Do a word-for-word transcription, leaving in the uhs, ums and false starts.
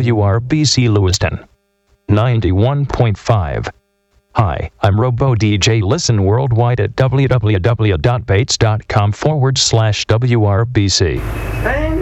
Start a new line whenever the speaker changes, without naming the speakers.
W R B C Lewiston ninety-one point five. Hi, I'm Robo D J. Listen worldwide at www.bates.com forward slash WRBC.